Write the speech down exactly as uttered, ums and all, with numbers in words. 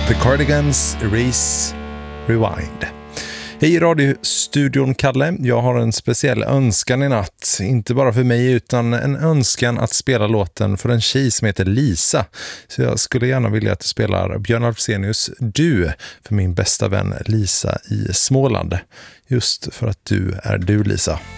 The Cardigans, Erase, Rewind. Hej radiostudion Kalle, jag har en speciell önskan i natt. Inte bara för mig utan en önskan att spela låten för en tjej som heter Lisa. Så jag skulle gärna vilja att du spelar Björn Alfzenius Du för min bästa vän Lisa i Småland. Just för att du är du, Lisa.